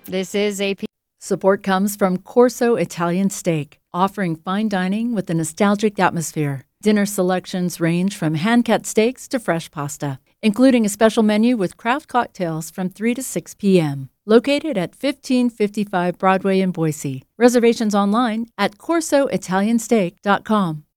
This is AP. Support comes from Corso Italian Steak, offering fine dining with a nostalgic atmosphere. Dinner selections range from hand-cut steaks to fresh pasta, including a special menu with craft cocktails from 3 to 6 p.m. Located at 1555 Broadway in Boise. Reservations online at corsoitaliansteak.com.